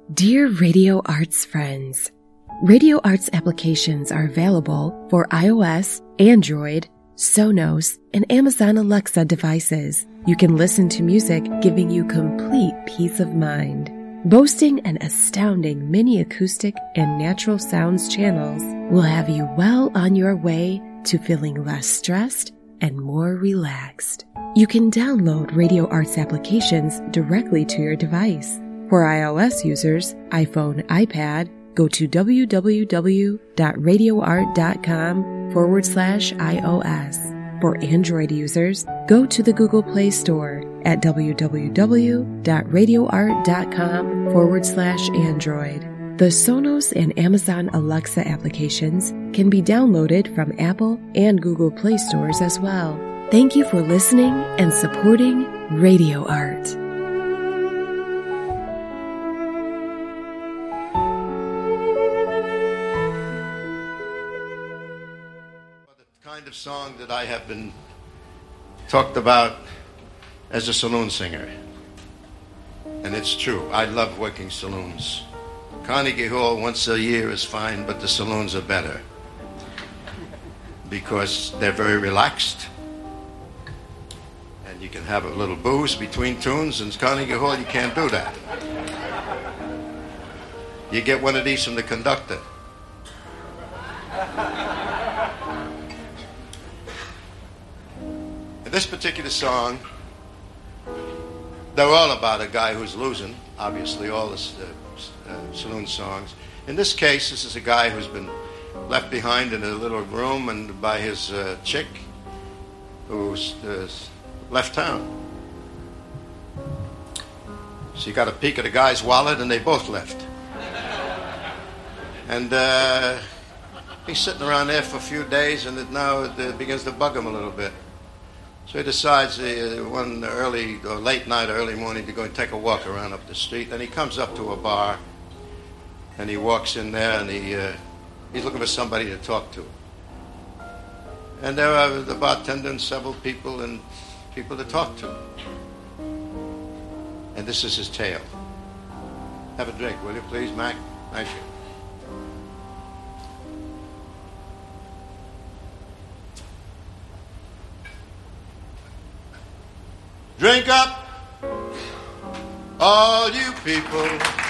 Dear Radio Arts friends, Radio Arts applications are available for iOS, Android, Sonos, and Amazon Alexa devices. You can listen to music giving you complete peace of mind. Boasting an astounding mini acoustic and natural sounds channels will have you well on your way to feeling less stressed and more relaxed. You can download Radio Arts applications directly to your device. For iOS users, iPhone, iPad, go to www.radioart.com/iOS. For Android users, go to the Google Play Store at www.radioart.com/Android. The Sonos and Amazon Alexa applications can be downloaded from Apple and Google Play stores as well. Thank you for listening and supporting Radio Art. Of song that I have been talked about as a saloon singer, and it's true. I love working saloons. Carnegie Hall once a year is fine, but the saloons are better because they're very relaxed and you can have a little booze between tunes. In Carnegie Hall you can't do that. You get one of these from the conductor. This particular song, they're all about a guy who's losing, obviously, all the saloon songs. In this case, this is a guy who's been left behind in a little room and by his chick who's left town. So you got a peek at a guy's wallet and they both left. And he's sitting around there for a few days and now it begins to bug him a little bit. So he decides one early or late night or early morning to go and take a walk around up the street. And he comes up to a bar and he walks in there and he's looking for somebody to talk to. And there are the bartender and several people and people to talk to. And this is his tale. Have a drink, will you please, Mac? Thank you. Drink up, all you people.